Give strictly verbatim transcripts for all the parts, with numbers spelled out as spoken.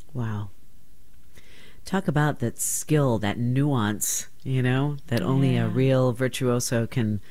Wow. Talk about that skill, that nuance, you know, that only Yeah. a real virtuoso can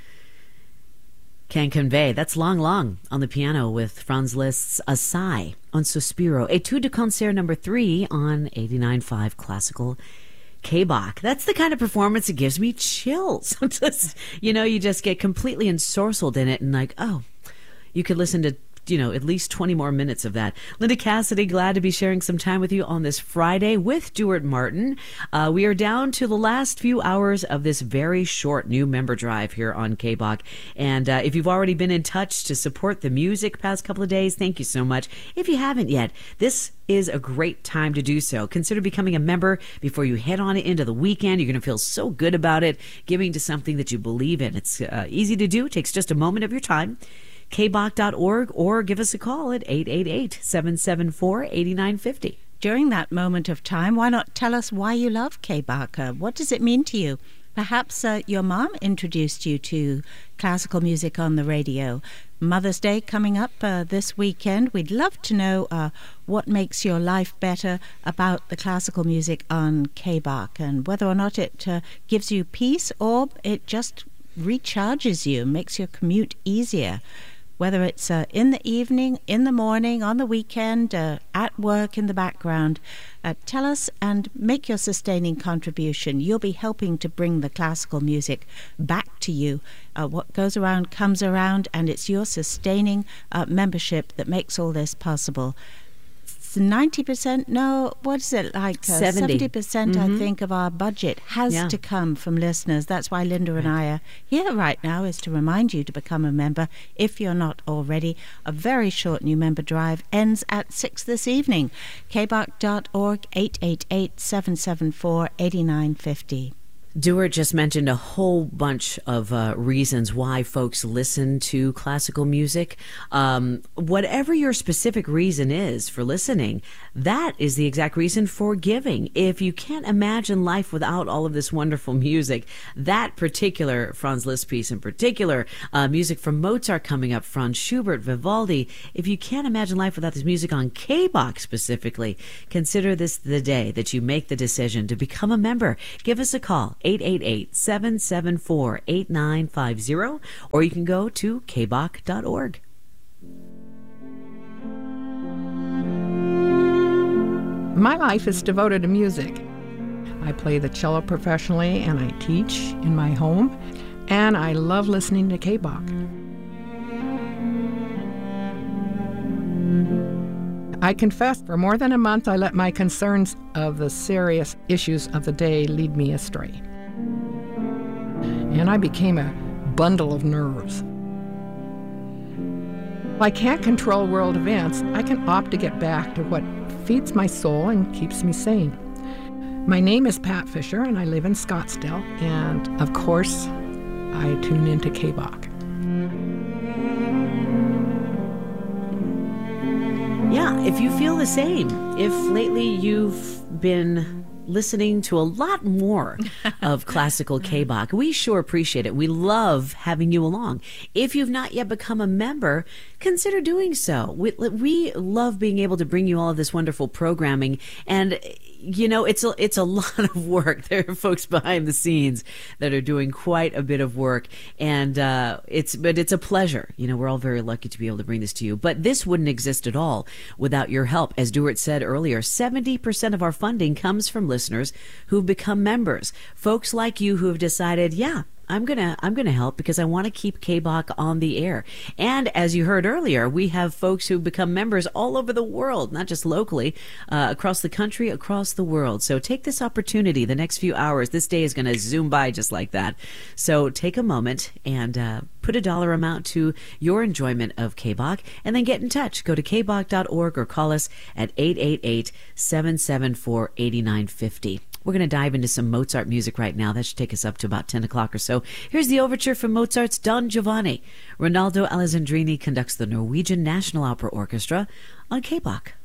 can convey. That's Long Long on the piano with Franz Liszt's A Sigh on Sospiro. Etude de Concert number three on eighty-nine point five Classical K B O C. That's the kind of performance that gives me chills. Just, you know, you just get completely ensorcelled in it and like, oh, you could listen to, you know, at least twenty more minutes of that. Linda Cassidy, glad to be sharing some time with you on this Friday with Duart Martin. Uh, we are down to the last few hours of this very short new member drive here on K B O C. And uh, if you've already been in touch to support the music past couple of days, thank you so much. If you haven't yet, this is a great time to do so. Consider becoming a member before you head on into the weekend. You're going to feel so good about it, giving to something that you believe in. It's uh, easy to do. It takes just a moment of your time. K B O C dot org, or give us a call at eight eight eight, seven seven four, eight nine five zero. During that moment of time, why not tell us why you love K B O C? Uh, what does it mean to you? Perhaps uh, your mom introduced you to classical music on the radio. Mother's Day coming up uh, this weekend. We'd love to know uh, what makes your life better about the classical music on K B O C, and whether or not it uh, gives you peace or it just recharges you, makes your commute easier. Whether it's uh, in the evening, in the morning, on the weekend, uh, at work in the background, uh, tell us and make your sustaining contribution. You'll be helping to bring the classical music back to you. Uh, what goes around comes around, and it's your sustaining uh, membership that makes all this possible. ninety percent, no, what is it like? Uh, seventy. seventy percent, Mm-hmm. I think, of our budget has Yeah. to come from listeners. That's why Linda and I are here right now, is to remind you to become a member if you're not already. A very short new member drive ends at six this evening. K B O C dot org, eight eight eight, seven seven four, eight nine five zero. Duart just mentioned a whole bunch of uh, reasons why folks listen to classical music. Um, whatever your specific reason is for listening, that is the exact reason for giving. If you can't imagine life without all of this wonderful music, that particular Franz Liszt piece in particular, uh, music from Mozart coming up, Franz Schubert, Vivaldi, if you can't imagine life without this music on K B O C specifically, consider this the day that you make the decision to become a member. Give us a call, eight eight eight, seven seven four, eight nine five zero, or you can go to K B O C dot org. My life is devoted to music. I play the cello professionally and I teach in my home, and I love listening to K B O C. I confess, for more than a month I let my concerns of the serious issues of the day lead me astray. And I became a bundle of nerves. If I can't control world events, I can opt to get back to what feeds my soul and keeps me sane. My name is Pat Fisher, and I live in Scottsdale, and of course, I tune into K B O C. Yeah, if you feel the same, if lately you've been listening to a lot more of classical K B O C, we sure appreciate it. We love having you along. If you've not yet become a member, consider doing so. We, we love being able to bring you all of this wonderful programming, and you know, it's a, it's a lot of work. There are folks behind the scenes that are doing quite a bit of work, and uh, it's but it's a pleasure. You know, we're all very lucky to be able to bring this to you. But this wouldn't exist at all without your help. As Duart said earlier, seventy percent of our funding comes from listeners who've become members. Folks like you who have decided, yeah, I'm gonna I'm gonna help because I want to keep K B O C on the air. And as you heard earlier, we have folks who become members all over the world, not just locally, uh, across the country, across the world. So take this opportunity. The next few hours, this day is going to zoom by just like that. So take a moment and uh, put a dollar amount to your enjoyment of K B O C, and then get in touch. Go to K B O C dot org or call us at eight eight eight, seven seven four, eight nine five zero. We're going to dive into some Mozart music right now. That should take us up to about ten o'clock or so. Here's the overture from Mozart's Don Giovanni. Ronaldo Alessandrini conducts the Norwegian National Opera Orchestra on K B O C.